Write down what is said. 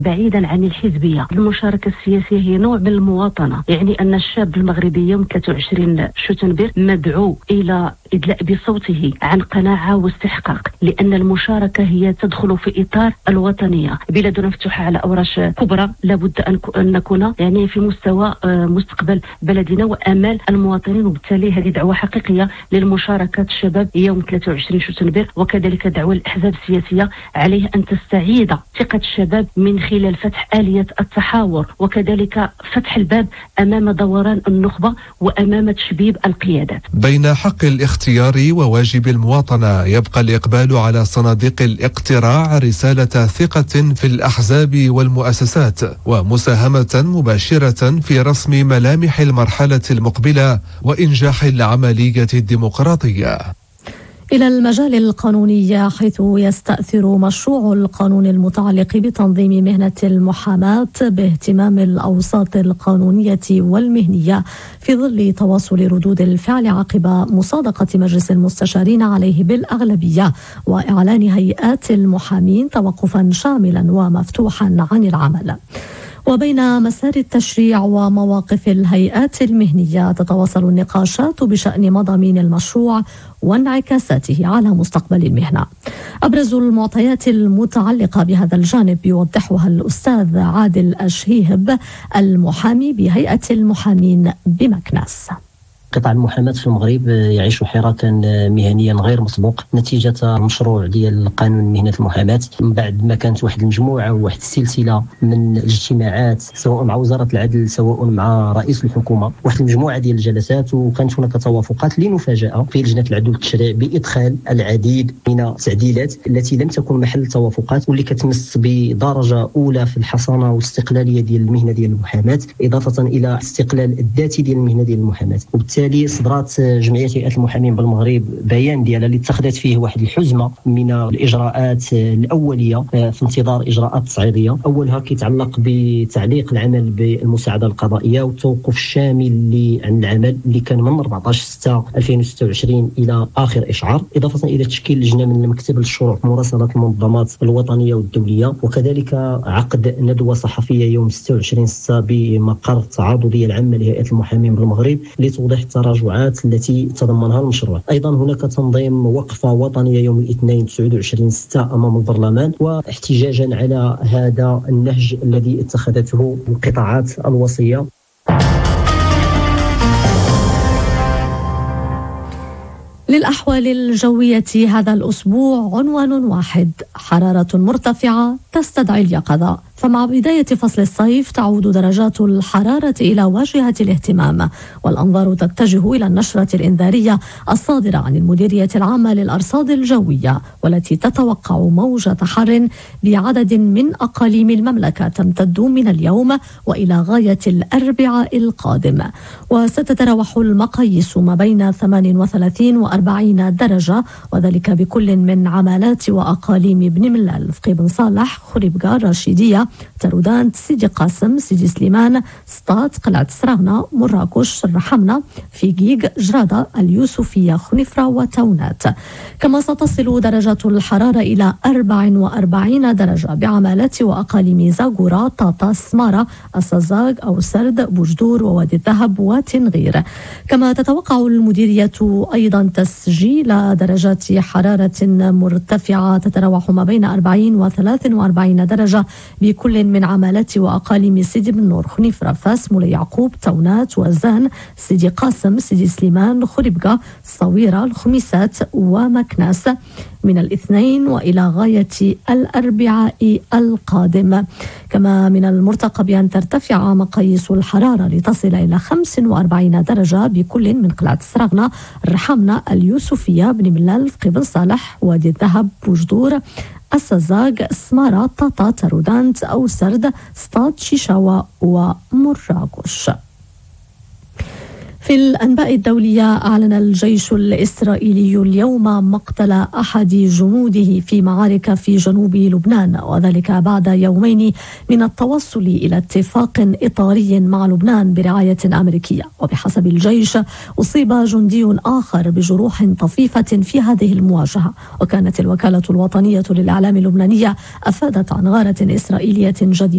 بعيدا عن الحزبية. المشاركة السياسية هي نوع من المواطنة، يعني أن الشاب المغربي يوم 23 شتنبر مدعو إلى إدلاء بصوته عن قناعة واستحقاق، لأن المشاركة هي تدخل في إطار الوطنية. بلادنا مفتوحة على أوراش كبرى، لابد أن نكون يعني في مستوى مستقبل بلدنا وأمال المواطنين، وبالتالي هذه دعوة حقيقية للمشاركة الشباب يوم 23 شتنبر، وكذلك دعوة الأحزاب السياسية عليه أن تستعيد ثقة الشباب من خلال فتح آلية التحاور، وكذلك فتح الباب أمام دوران النخبة وأمام تشبيب القيادات. بين حق الاختيار وواجب المواطنة يبقى الإقبال على صناديق الاقتراع رسالة ثقة في الأحزاب والمؤسسات ومساهمة مباشرة في رسم ملامح المرحلة المقبلة وإنجاح العملية الديمقراطية. إلى المجال القانوني، حيث يستأثر مشروع القانون المتعلق بتنظيم مهنة المحاماة باهتمام الأوساط القانونية والمهنية في ظل تواصل ردود الفعل عقب مصادقة مجلس المستشارين عليه بالأغلبية وإعلان هيئات المحامين توقفا شاملا ومفتوحا عن العمل. وبين مسار التشريع ومواقف الهيئات المهنية تتواصل النقاشات بشأن مضامين المشروع وانعكاساته على مستقبل المهنة. أبرز المعطيات المتعلقة بهذا الجانب يوضحها الأستاذ عادل أشهيهب المحامي بهيئة المحامين بمكناس. قطاع المحاماة في المغرب يعيش حراكا مهنيا غير مسبوق نتيجة المشروع ديال قانون مهنة المحاماة، من بعد ما كانت واحد المجموعة وواحد السلسلة من الاجتماعات سواء مع وزارة العدل سواء مع رئيس الحكومة، واحد المجموعة ديال الجلسات، وكانت هناك توافقات لنفاجأة في لجنة العدل والتشريع بإدخال العديد من التعديلات التي لم تكن محل توافقات واللي كتمس بدرجة أولى في الحصانة والاستقلالية ديال المهنة ديال المحاماة، إضافة إلى الاستقلال الذاتي ديال المهنة ديال المحاماة. وبالتالي صدرات جمعية هيئات المحامين بالمغرب بيان ديالها اللي اتخذت فيه واحد الحزمة من الإجراءات الأولية في انتظار إجراءات تصعيدية. أولها كيتعلق بتعليق العمل بالمساعدة القضائية والتوقف الشامل عن العمل اللي كان من 14/6/2026 إلى آخر إشعار، إضافة إلى تشكيل لجنة من المكتب للشروع في مراسلة المنظمات الوطنية والدولية، وكذلك عقد ندوة صحفية يوم 26/6 بمقر التعاضدية العامة لهيئات المحامين بالمغرب لتوضيح التراجعات التي تضمنها المشروع. أيضا هناك تنظيم وقفة وطنية يوم الاثنين 29/6 أمام البرلمان، واحتجاجا على هذا النهج الذي اتخذته القطاعات الوصية. للأحوال الجوية هذا الأسبوع عنوان واحد: حرارة مرتفعة تستدعي اليقظة. فمع بداية فصل الصيف تعود درجات الحرارة إلى واجهة الاهتمام، والأنظار تتجه إلى النشرة الإنذارية الصادرة عن المديرية العامة للأرصاد الجوية، والتي تتوقع موجة حر بعدد من أقاليم المملكة تمتد من اليوم وإلى غاية الأربعاء القادم، وستتراوح المقاييس ما بين 38 و40 درجة، وذلك بكل من عمالات وأقاليم بن ملال، فقي بن صالح، خريبكا، رشيدية، ترودانت، سيدي قاسم، سيدي سليمان، سطات، قلعة سراغنة، مراكش، الرحمنة، فيقيق، جرادة، اليوسفية، خنفرة وتونات. كما ستصل درجات الحرارة إلى 44 درجة بعمالات وأقاليم زاغورة، طاطا، سمارة، السزاق أو سرد، بوجدور ووادي الذهب وتنغير. كما تتوقع المديرية أيضا تسجيل درجات حرارة مرتفعة تتراوح ما بين 40 و43 درجة بكل من عمالات وأقاليم سيدي بن نور، خنيفرة، فاس، مولاي يعقوب، تونات، وزان، سيدي قاسم، سيدي سليمان، خريبكا، الصويرة، الخميسات ومكناس من الاثنين وإلى غاية الأربعاء القادم. كما من المرتقب أن ترتفع مقاييس الحرارة لتصل إلى 45 درجة بكل من قلعة سراغنة، الرحمنة، اليوسفية، بن ملال، فقي بن صالح، وادي الذهب، بوجدور، السزاق، سمارة، طاطا، ترودانت أو سرد، سطات، شيشاوة ومراكش. في الأنباء الدولية، أعلن الجيش الإسرائيلي اليوم مقتل أحد جنوده في معارك في جنوب لبنان، وذلك بعد يومين من التوصل إلى اتفاق إطاري مع لبنان برعاية أمريكية. وبحسب الجيش أصيب جندي آخر بجروح طفيفة في هذه المواجهة. وكانت الوكالة الوطنية للإعلام اللبنانية أفادت عن غارة إسرائيلية جديدة